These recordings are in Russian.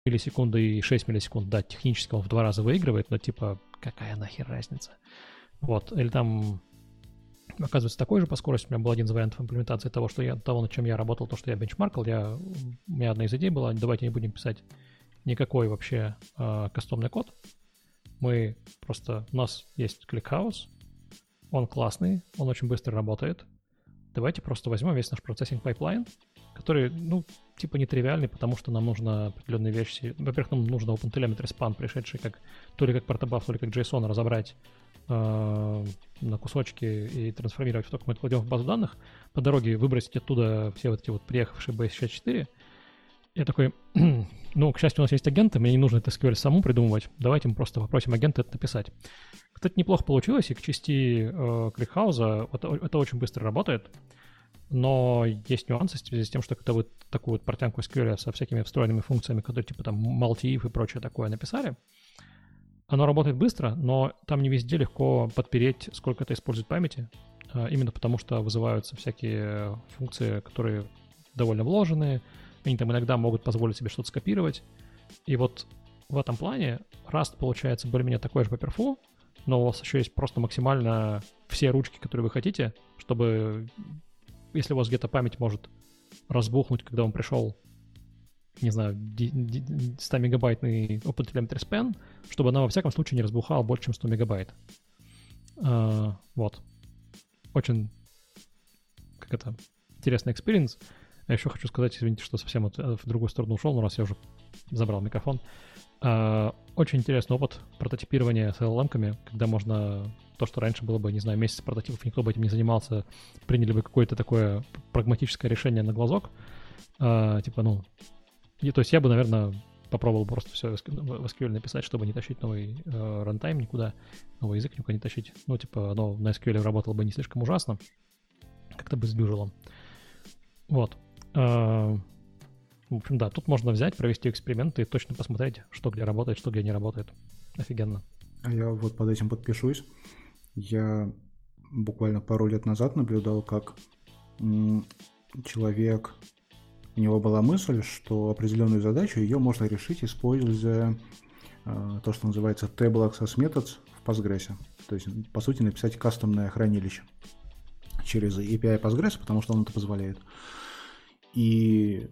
миллисекунды и 6 миллисекунд, да, технически он в 2 раза выигрывает, но типа какая нахер разница? Вот, или там оказывается такой же по скорости. У меня был один из вариантов имплементации того, над чем я работал, то, что я бенчмаркал. У меня одна из идей была, давайте не будем писать никакой вообще кастомный код. У нас есть ClickHouse, он классный, он очень быстро работает. Давайте просто возьмем весь наш процессинг пайплайн, который, типа нетривиальный, потому что нам нужно определенные вещи. Во-первых, нам нужно OpenTelemetry span, пришедший то ли как протобаф, то ли как JSON, разобрать на кусочки и трансформировать в то, как мы это кладем в базу данных. По дороге выбросить оттуда все вот эти вот приехавшие base64. Я такой, к счастью, у нас есть агенты, мне не нужно это SQL саму придумывать. Давайте мы просто попросим агента это написать. Кстати, неплохо получилось, и к части ClickHouse это очень быстро работает. Но есть нюансы в связи с тем, что когда вы такую вот портянку SQL со всякими встроенными функциями, которые типа там multi-if и прочее такое написали, оно работает быстро, но там не везде легко подпереть, сколько это использует памяти, именно потому что вызываются всякие функции, которые довольно вложенные, они там иногда могут позволить себе что-то скопировать. И вот в этом плане Rust получается более-менее такой же по перфу, но у вас еще есть просто максимально все ручки, которые вы хотите, чтобы, если у вас где-то память может разбухнуть, когда он пришел, не знаю, 100-мегабайтный OpenTelemetry span, чтобы она во всяком случае не разбухала больше, чем 100 мегабайт. Вот. Очень, интересный экспириенс. А еще хочу сказать, извините, что совсем в другую сторону ушел, но раз я уже забрал микрофон. Очень интересный опыт прототипирования с LLM-ками, когда можно то, что раньше было бы, не знаю, месяц прототипов, никто бы этим не занимался, приняли бы какое-то такое прагматическое решение на глазок. То есть я бы, наверное, попробовал просто все в SQL написать, чтобы не тащить новый рантайм никуда, новый язык никуда не тащить. Оно на SQL работало бы не слишком ужасно, как-то бы сдюжило. Вот. В общем, да, тут можно взять, провести эксперименты и точно посмотреть, что где работает, что где не работает. Офигенно. А я вот под этим подпишусь. Я буквально пару лет назад наблюдал, как человек... У него была мысль, что определенную задачу ее можно решить, используя то, что называется Table Access Methods в Postgres. То есть, по сути, написать кастомное хранилище через API Postgres, потому что он это позволяет. И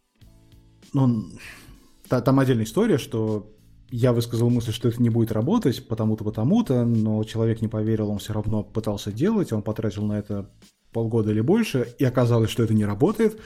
там отдельная история, что я высказал мысль, что это не будет работать потому-то, но человек не поверил, он все равно пытался делать, он потратил на это полгода или больше, и оказалось, что это не работает.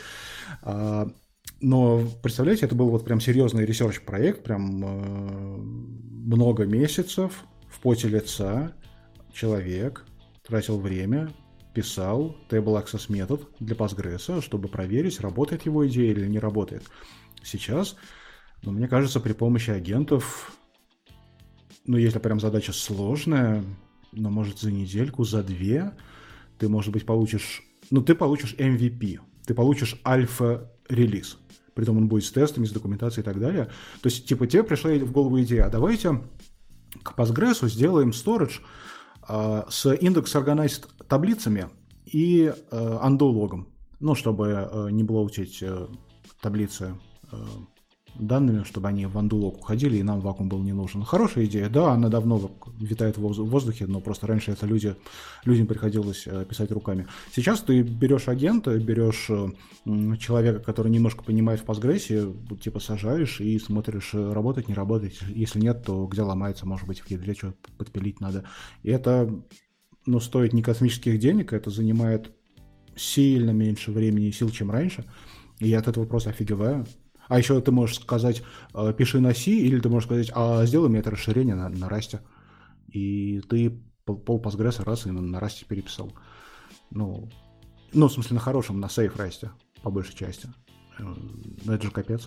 Но, представляете, это был вот прям серьезный ресерч-проект, прям много месяцев в поте лица человек тратил время, писал Table Access метод для Postgres, чтобы проверить, работает его идея или не работает. Сейчас, мне кажется, при помощи агентов, если прям задача сложная, может за недельку, за две, ты, может быть, получишь MVP, ты получишь альфа-релиз. Притом он будет с тестами, с документацией и так далее. То есть, тебе пришла в голову идея, давайте к Postgres сделаем storage с index-organized таблицами и undo-логом, чтобы не блоутить таблицы данными, чтобы они в undo-лог уходили, и нам вакуум был не нужен. Хорошая идея, да, она давно витает в воздухе, но просто раньше это людям приходилось писать руками. Сейчас ты берешь агента, берешь человека, который немножко понимает в Postgres, сажаешь и смотришь, работать, не работать. Если нет, то где ломается, может быть, в ядре что-то подпилить надо. И это, стоит не космических денег, это занимает сильно меньше времени и сил, чем раньше. И я от этого просто офигеваю. А еще ты можешь сказать, пиши на C, или ты можешь сказать, сделай мне это расширение на Rust. И ты пол Postgres раз и на Rust переписал. В смысле, на хорошем, на safe Rust, по большей части. Это же капец.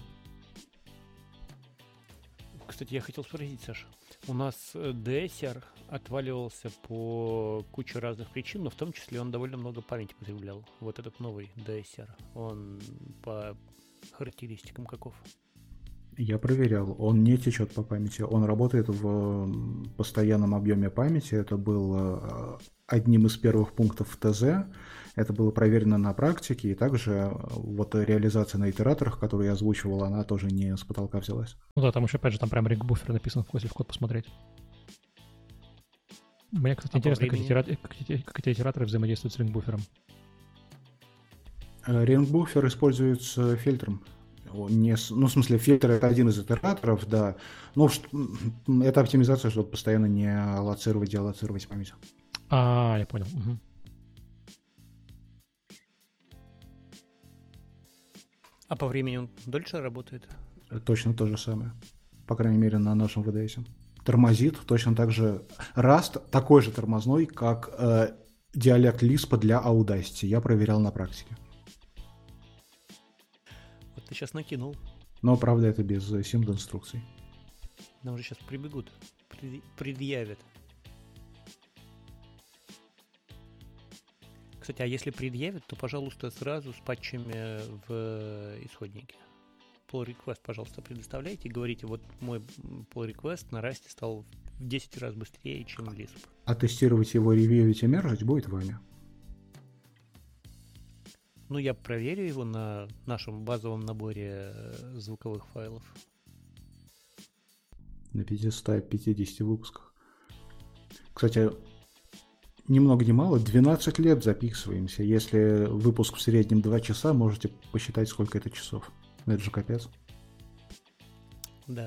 Кстати, я хотел спросить, Саша. У нас DSR отваливался по куче разных причин, но в том числе он довольно много памяти потреблял. Вот этот новый DSR, он по характеристикам каков? Я проверял, он не течет по памяти, он работает в постоянном объеме памяти. Это был одним из первых пунктов в ТЗ. Это было проверено на практике, и также вот реализация на итераторах, которую я озвучивал, она тоже не с потолка взялась. Ну да, там еще, опять же, там прям ring-буфер написан, если в код посмотреть. Мне, кстати, интересно, как эти итераторы взаимодействуют с ring-буфером. Ring-буфер используется фильтром. В смысле, фильтр — это один из итераторов, да. Но это оптимизация, чтобы постоянно не аллоцировать, деаллоцировать память. Я понял. Угу. А по времени он дольше работает? Точно то же самое. По крайней мере, на нашем VDS. Тормозит точно так же. Rust такой же тормозной, как диалект Lisp для Audacity. Я проверял на практике. Вот ты сейчас накинул. Но, правда, это без симд-инструкций. Нам же сейчас прибегут, предъявят. Кстати, а если предъявят, то, пожалуйста, сразу с патчами в исходнике. Pull request, пожалуйста, предоставляйте и говорите, вот мой pull request на Rust стал в 10 раз быстрее, чем Lisp. А тестировать его, ревьюить и мержить будет вами? Ну, я проверю его на нашем базовом наборе звуковых файлов. На 550 выпусках. Кстати, ни много ни мало, 12 лет записываемся. Если выпуск в среднем 2 часа, можете посчитать, сколько это часов. Это же капец. Да.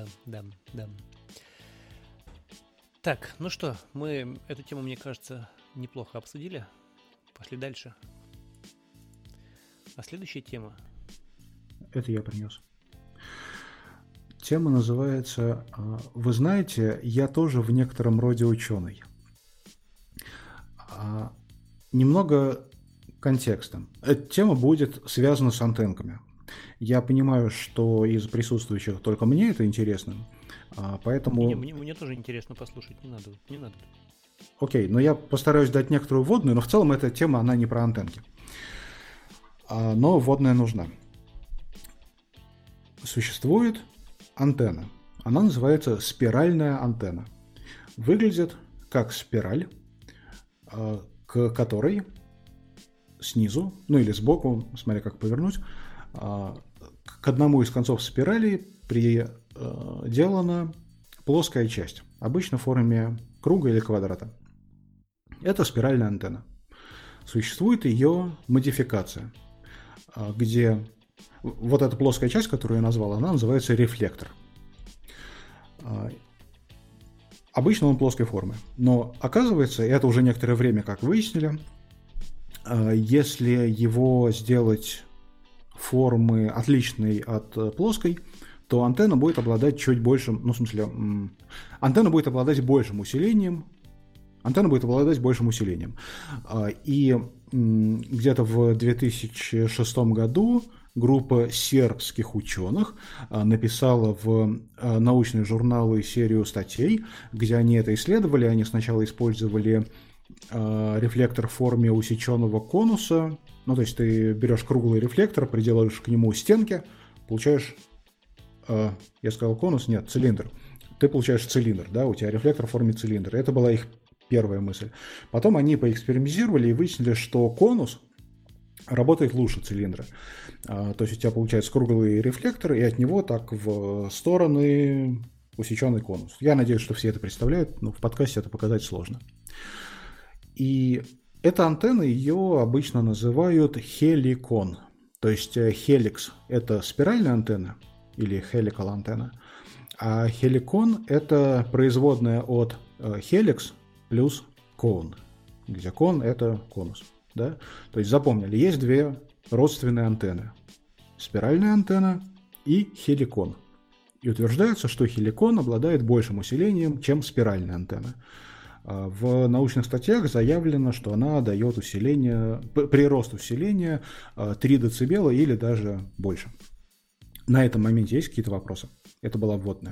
Так, ну что, мы эту тему, мне кажется, неплохо обсудили. Пошли дальше. А следующая тема? Это я принес. Тема называется «Вы знаете, я тоже в некотором роде ученый». Немного контекста. Эта тема будет связана с антенками. Я понимаю, что из присутствующих только мне это интересно, поэтому... Мне тоже интересно послушать, не надо. Окей, но я постараюсь дать некоторую вводную, но в целом эта тема, она не про антенки. Но вводная нужна. Существует антенна. Она называется спиральная антенна. Выглядит как спираль, к которой снизу, ну или сбоку, смотря как повернуть, к одному из концов спирали приделана плоская часть, обычно в форме круга или квадрата. Это спиральная антенна. Существует ее модификация, где вот эта плоская часть, которую я назвал, она называется рефлектор. Обычно он плоской формы, но оказывается, и это уже некоторое время как выяснили, если его сделать формы отличной от плоской, то антенна будет обладать чуть большим, антенна будет обладать большим усилением. И где-то в 2006 году группа сербских ученых написала в научные журналы серию статей, где они это исследовали. Они сначала использовали рефлектор в форме усеченного конуса. Ну, то есть ты берешь круглый рефлектор, приделаешь к нему стенки, получаешь, я сказал конус, нет, цилиндр. Ты получаешь цилиндр, да, у тебя рефлектор в форме цилиндра. Это была их первая мысль. Потом они поэкспериментировали и выяснили, что конус работает лучше цилиндра. То есть у тебя получается круглый рефлектор, и от него так в стороны усеченный конус. Я надеюсь, что все это представляют, но в подкасте это показать сложно. И эта антенна, ее обычно называют хеликон. То есть хеликс – это спиральная антенна или хеликал антенна, а хеликон – это производная от хеликс плюс кон, где кон – это конус. Да? То есть запомнили, есть две родственные антенны – спиральная антенна и хеликон. И утверждается, что хеликон обладает большим усилением, чем спиральная антенна. В научных статьях заявлено, что она дает усиление, прирост усиления 3 дБ или даже больше. На этом моменте есть какие-то вопросы? Это была вводная.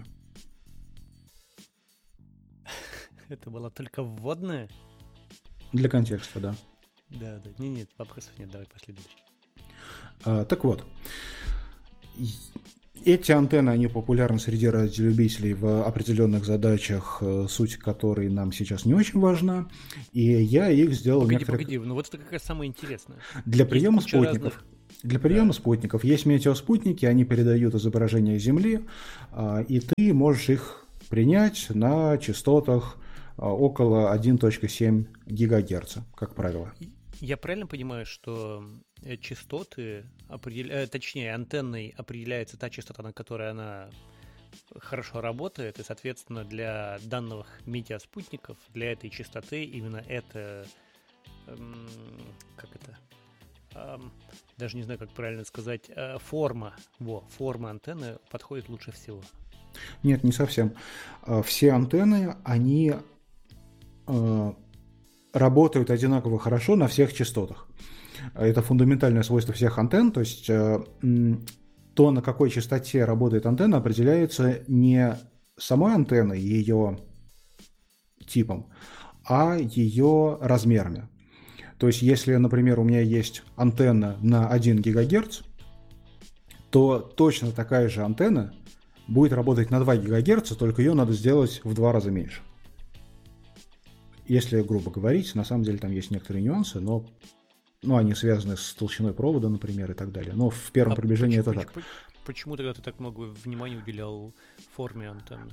Это была только вводная? Для контекста, да. Да. Нет, вопросов нет, давай пошли дальше. Так вот, Эти антенны, они популярны среди радиолюбителей в определенных задачах, суть которой нам сейчас не очень важна. И я их сделал... Погоди, ну вот это как раз самое интересное. Для приема спутников. Для приема спутников есть метеоспутники, они передают изображение Земли, и ты можешь их принять на частотах около 1,7 ГГц, как правило. Я правильно понимаю, что частоты, точнее, антенной определяется та частота, на которой она хорошо работает, и, соответственно, для данных метеоспутников, для этой частоты именно это... даже не знаю, как правильно сказать, форма антенны подходит лучше всего. Нет, не совсем. Все антенны, они работают одинаково хорошо на всех частотах. Это фундаментальное свойство всех антенн, то есть то, на какой частоте работает антенна, определяется не самой антенной, ее типом, а ее размерами. То есть, если, например, у меня есть антенна на 1 ГГц, то точно такая же антенна будет работать на 2 ГГц, только ее надо сделать в 2 раза меньше. Если грубо говорить, на самом деле там есть некоторые нюансы, но они связаны с толщиной провода, например, и так далее. Но в первом приближении это так. Почему тогда ты так много внимания уделял форме антенны?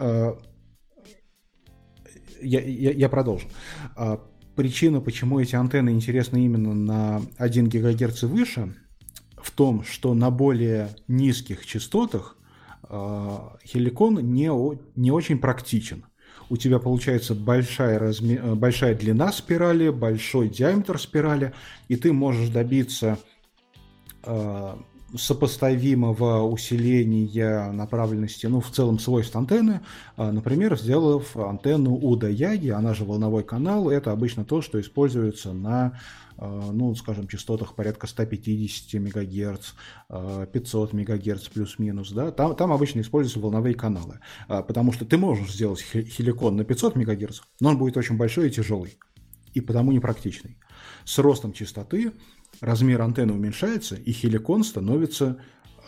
Я продолжу. Причина, почему эти антенны интересны именно на 1 ГГц и выше, в том, что на более низких частотах хеликон не очень практичен. У тебя получается большая длина спирали, большой диаметр спирали, и ты можешь добиться сопоставимого усиления направленности, в целом свойств антенны, например, сделав антенну Уда-Яги, она же волновой канал, это обычно то, что используется на, скажем, частотах порядка 150 МГц, 500 МГц плюс-минус, да, там обычно используются волновые каналы, потому что ты можешь сделать хеликон на 500 МГц, но он будет очень большой и тяжелый, и потому непрактичный. С ростом частоты размер антенны уменьшается, и хеликон становится...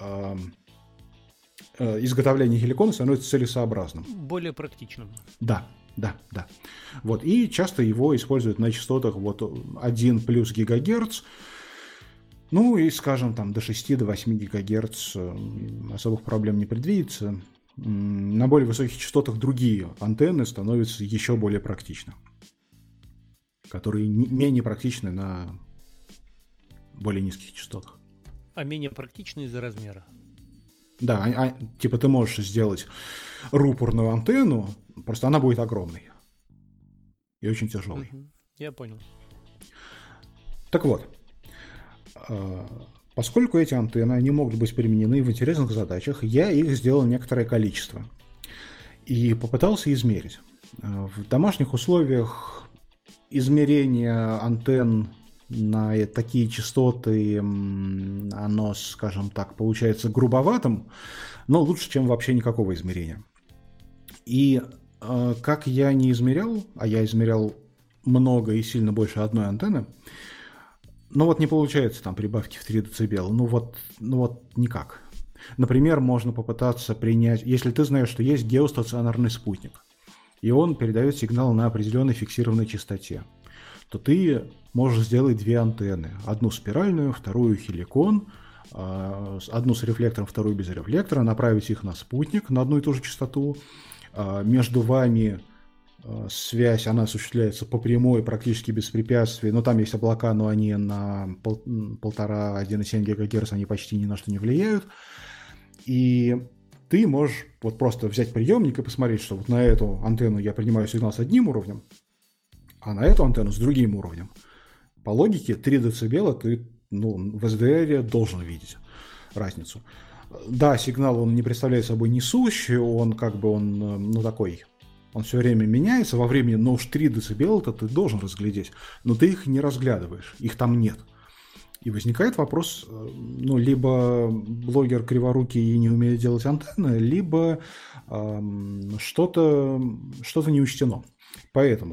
изготовление хеликона становится целесообразным. Более практичным. Да. Вот, и часто его используют на частотах 1 плюс ГГц, и, скажем, там до 6-8 ГГц особых проблем не предвидится. На более высоких частотах другие антенны становятся еще более практичны, которые менее практичны на более низких частотах. А менее практичны из-за размера. Да, типа ты можешь сделать рупорную антенну, просто она будет огромной и очень тяжелой. Я понял. Так вот, поскольку эти антенны, они могут быть применены в интересных задачах, я их сделал некоторое количество и попытался измерить. В домашних условиях измерение антенн на такие частоты, оно, скажем так, получается грубоватым, но лучше, чем вообще никакого измерения. И как я не измерял, а я измерял много и сильно больше одной антенны, не получается там прибавки в 3 дБ, никак. Например, можно попытаться принять, если ты знаешь, что есть геостационарный спутник, и он передает сигнал на определенной фиксированной частоте, то ты можешь сделать 2 антенны. Одну спиральную, вторую хеликон, одну с рефлектором, вторую без рефлектора, направить их на спутник на одну и ту же частоту. Между вами связь, она осуществляется по прямой, практически без препятствий, но там есть облака, но они на 1,5-1,7 ГГц, они почти ни на что не влияют. И ты можешь просто взять приемник и посмотреть, что на эту антенну я принимаю сигнал с одним уровнем, а на эту антенну с другим уровнем. По логике 3 дБ ты в SDR должен видеть разницу. Да, сигнал он не представляет собой несущий, он такой, он все время меняется во времени, но уж 3 дБ-то ты должен разглядеть, но ты их не разглядываешь, их там нет. И возникает вопрос, либо блогер криворукий и не умеет делать антенны, либо что-то не учтено. Поэтому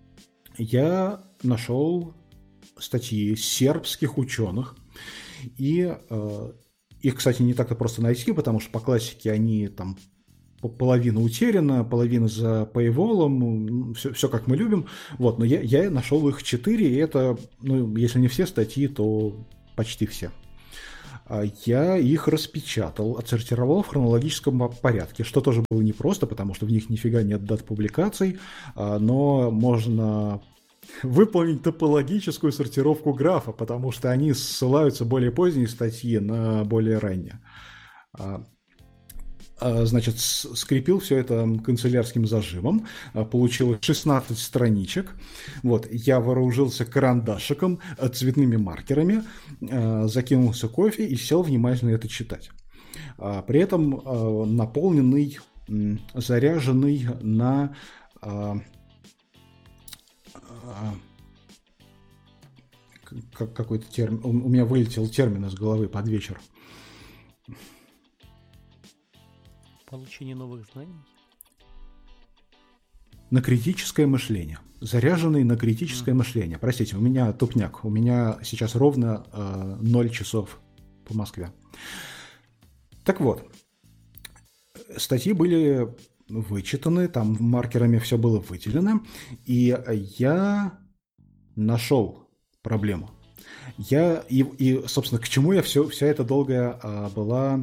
я нашел статьи сербских ученых и Их, кстати, не так-то просто найти, потому что по классике они там половина утеряна, половина за paywall, все как мы любим. Вот, но я нашел их 4, и это, ну, если не все статьи, то почти все. Я их распечатал, отсортировал в хронологическом порядке, что тоже было непросто, потому что в них нифига нет дат публикаций, но можно выполнить топологическую сортировку графа, потому что они ссылаются более поздние статьи на более ранние. Значит, скрепил все это канцелярским зажимом, получилось 16 страничек. Вот, я вооружился карандашиком, цветными маркерами, закинулся кофе и сел внимательно это читать. При этом наполненный, заряженный на... какой-то термин... У меня вылетел термин из головы под вечер. Получение новых знаний? На критическое мышление. Заряженный на критическое мышление. Простите, у меня тупняк. У меня сейчас ровно 0 часов по Москве. Так вот. Статьи были вычитаны, там маркерами все было выделено. И я нашел проблему. Собственно, к чему я вся эта долгая была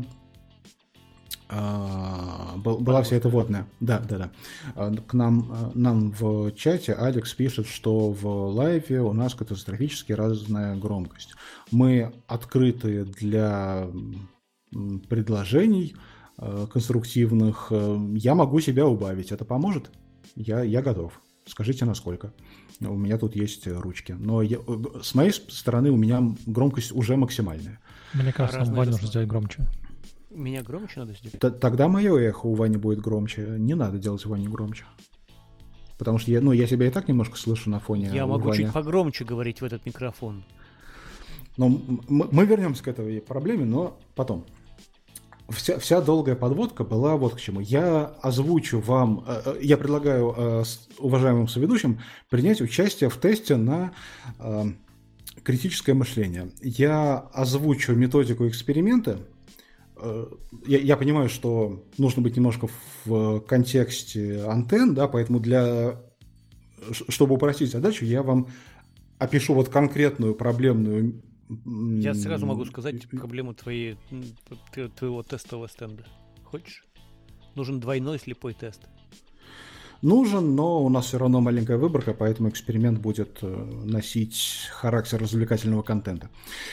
вся эта вводная. Да. К нам в чате Алекс пишет, что в лайве у нас катастрофически разная громкость. Мы открыты для предложений конструктивных. Я могу себя убавить. Это поможет? Я готов. Скажите, насколько. У меня тут есть ручки. Но с моей стороны у меня громкость уже максимальная. Мне кажется, Ваню нужно сделать громче. Меня громче надо сделать? Тогда мое эхо у Вани будет громче. Не надо делать Ваню громче. Потому что я себя и так немножко слышу на фоне. Я могу чуть погромче говорить в этот микрофон. Но мы вернемся к этой проблеме, но потом. Вся долгая подводка была вот к чему. Я озвучу вам, я предлагаю уважаемым соведущим принять участие в тесте на критическое мышление. Я озвучу методику эксперимента. Я понимаю, что нужно быть немножко в контексте антенн, да, поэтому чтобы упростить задачу, я вам опишу вот конкретную проблемную. Я сразу могу сказать проблему твоего тестового стенда. Хочешь? Нужен двойной слепой тест. Нужен, но у нас все равно маленькая выборка, поэтому эксперимент будет носить характер развлекательного контента.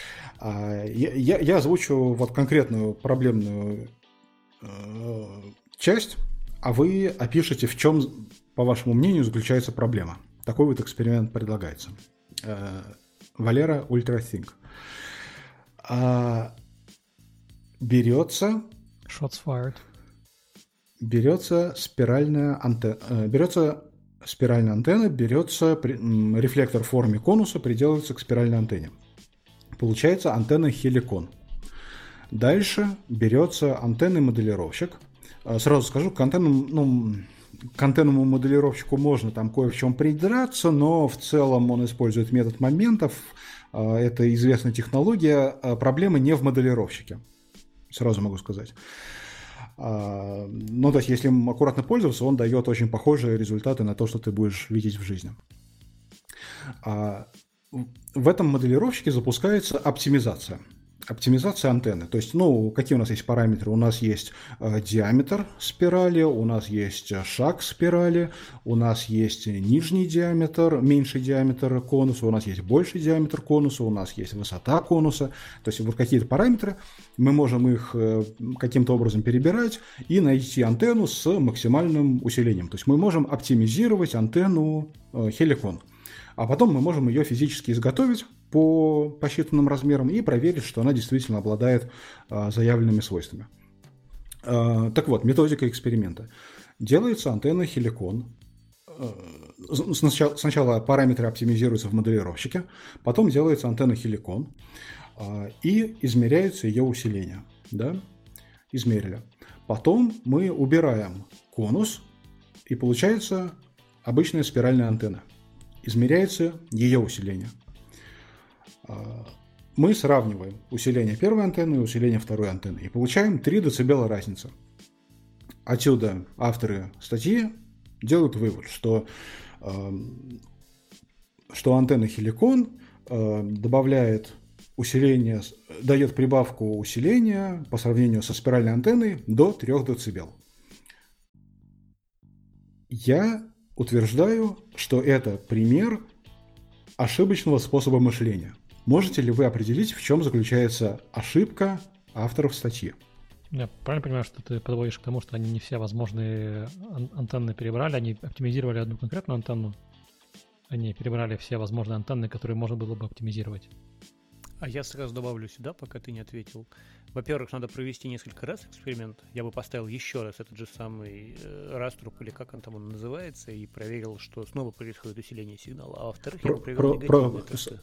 Я озвучу вот конкретную проблемную часть, а вы опишите, в чем, по вашему мнению, заключается проблема. Такой вот эксперимент предлагается. Валера UltraThink. Берется... Shots fired. Берется спиральная антенна, берется рефлектор в форме конуса, приделывается к спиральной антенне. Получается антенна Helicon. Дальше берется антенный моделировщик. Сразу скажу, к антенному моделировщику можно там кое в чем придраться, но в целом он использует метод моментов. Это известная технология. Проблема не в моделировщике. Сразу могу сказать. Ну, то есть, если им аккуратно пользоваться, он дает очень похожие результаты на то, что ты будешь видеть в жизни. В этом моделировщике запускается оптимизация. Оптимизация антенны. То есть, какие у нас есть параметры? У нас есть диаметр спирали, у нас есть шаг спирали, у нас есть нижний диаметр, меньший диаметр конуса, у нас есть больший диаметр конуса, у нас есть высота конуса. То есть, вот какие-то параметры, мы можем их каким-то образом перебирать и найти антенну с максимальным усилением. То есть, мы можем оптимизировать антенну Helicon. А потом мы можем ее физически изготовить по посчитанным размерам и проверить, что она действительно обладает заявленными свойствами. Так вот, методика эксперимента. Делается антенна Helicon. Сначала параметры оптимизируются в моделировщике, потом делается антенна Helicon и измеряется ее усиление. Да? Измерили. Потом мы убираем конус, и получается обычная спиральная антенна. Измеряется ее усиление. мы сравниваем усиление первой антенны и усиление второй антенны и получаем 3 дБ разницы. Отсюда авторы статьи делают вывод, что антенна Helicon добавляет усиление, дает прибавку усиления по сравнению со спиральной антенной до 3 дБ. Я утверждаю, что это пример ошибочного способа мышления. Можете ли вы определить, в чем заключается ошибка авторов статьи? Я правильно понимаю, что ты подводишь к тому, что они не все возможные антенны перебрали, они оптимизировали одну конкретную антенну, они перебрали все возможные антенны, которые можно было бы оптимизировать. А я сразу добавлю сюда, пока ты не ответил. Во-первых, надо провести несколько раз эксперимент. Я бы поставил еще раз этот же самый раструб, или как он там называется, и проверил, что снова происходит усиление сигнала. А во-вторых, я бы проверил негативные тесты.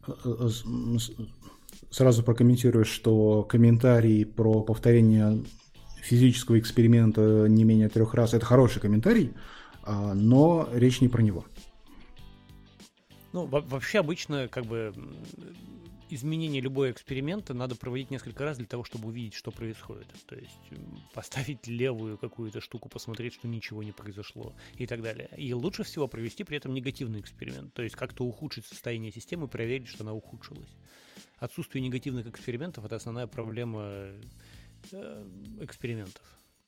Сразу прокомментирую, что комментарий про повторение физического эксперимента не менее 3 раз – это хороший комментарий, но речь не про него. Ну, вообще обычно как бы изменение любого эксперимента надо проводить несколько раз для того, чтобы увидеть, что происходит. То есть поставить левую какую-то штуку, посмотреть, что ничего не произошло и так далее. И лучше всего провести при этом негативный эксперимент. То есть как-то ухудшить состояние системы и проверить, что она ухудшилась. Отсутствие негативных экспериментов – это основная проблема экспериментов.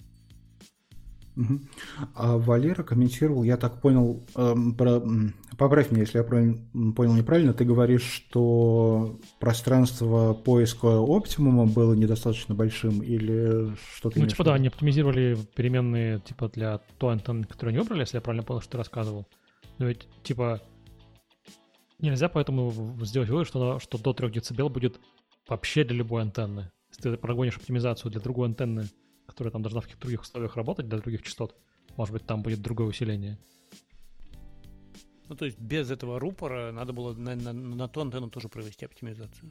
А Валера комментировал, я так понял, поправь меня, если я понял неправильно, ты говоришь, что пространство поиска оптимума было недостаточно большим или что-то? Ну, типа, да, они оптимизировали переменные, типа, для той антенны, которую они выбрали, если я правильно понял, что ты рассказывал. Но ведь, типа, нельзя поэтому сделать вывод, что до 3 дБ будет вообще для любой антенны. Если ты прогонишь оптимизацию для другой антенны, которая там должна в каких-то других условиях работать, для других частот, может быть, там будет другое усиление. Ну, то есть без этого рупора надо было на ту антенну тоже провести оптимизацию.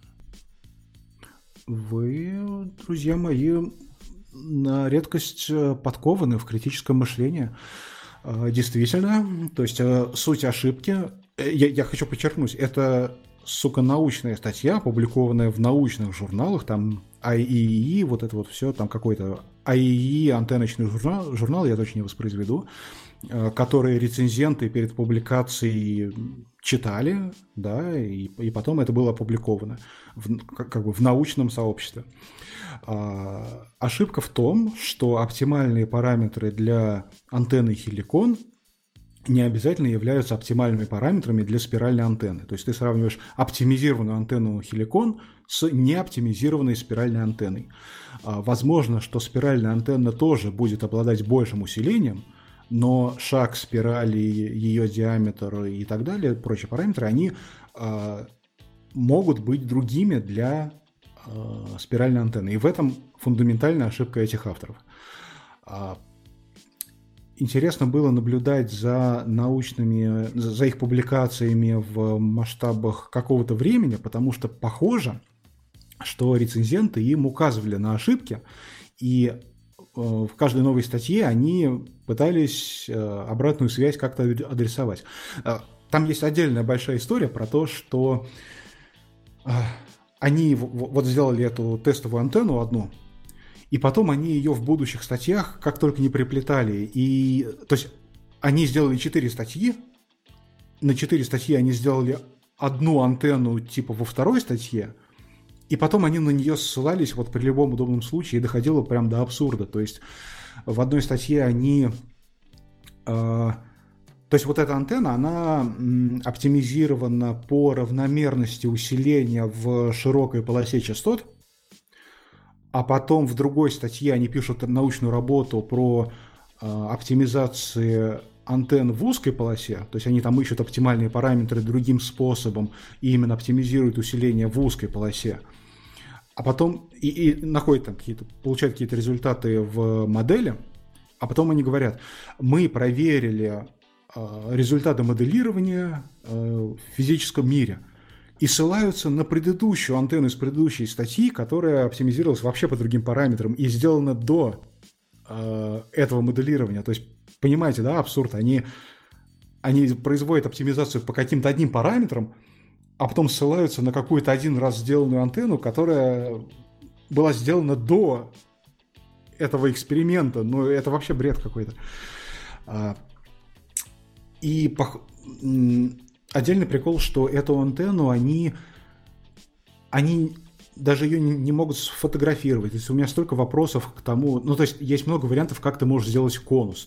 Вы, друзья мои, на редкость подкованы в критическом мышлении. Действительно, то есть суть ошибки, я хочу подчеркнуть, это, научная статья, опубликованная в научных журналах, там IEEE, вот это вот все, там какой-то IEEE антенночный журнал, я точно не воспроизведу, которые рецензенты перед публикацией читали, да, и потом это было опубликовано как бы в научном сообществе. Ошибка в том, что оптимальные параметры для антенны Helicon не обязательно являются оптимальными параметрами для спиральной антенны. То есть ты сравниваешь оптимизированную антенну Helicon с неоптимизированной спиральной антенной. Возможно, что спиральная антенна тоже будет обладать большим усилением, но шаг спирали, ее диаметр и так далее, прочие параметры, они могут быть другими для спиральной антенны. И в этом фундаментальная ошибка этих авторов. Интересно было наблюдать за их публикациями в масштабах какого-то времени, потому что похоже, что рецензенты им указывали на ошибки, и в каждой новой статье они пытались обратную связь как-то адресовать. Там есть отдельная большая история про то, что они вот сделали эту тестовую антенну одну, и потом они ее в будущих статьях как только не приплетали. То есть они сделали 4 статьи, на 4 статьи они сделали одну антенну типа во второй статье, и потом они на нее ссылались вот при любом удобном случае, и доходило прям до абсурда. То есть в одной статье они... То есть вот эта антенна, она оптимизирована по равномерности усиления в широкой полосе частот, а потом в другой статье они пишут научную работу про оптимизацию антенн в узкой полосе, то есть они там ищут оптимальные параметры другим способом и именно оптимизируют усиление в узкой полосе, а потом и находят там получают какие-то результаты в модели, а потом они говорят, мы проверили результаты моделирования в физическом мире, и ссылаются на предыдущую антенну из предыдущей статьи, которая оптимизировалась вообще по другим параметрам и сделана до этого моделирования. То есть, понимаете, да, абсурд. Они производят оптимизацию по каким-то одним параметрам, а потом ссылаются на какую-то один раз сделанную антенну, которая была сделана до этого эксперимента. Ну, это вообще бред какой-то. И отдельный прикол, что эту антенну они даже ее не могут сфотографировать. То есть у меня столько вопросов к тому... Ну, то есть есть много вариантов, как ты можешь сделать конус.